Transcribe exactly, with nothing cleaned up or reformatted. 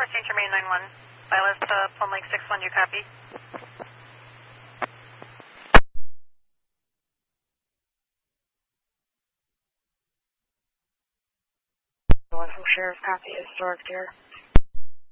Saint Germain nine one. Silas to Plum Lake six one, do you copy? One from Sheriff, copy, historic there.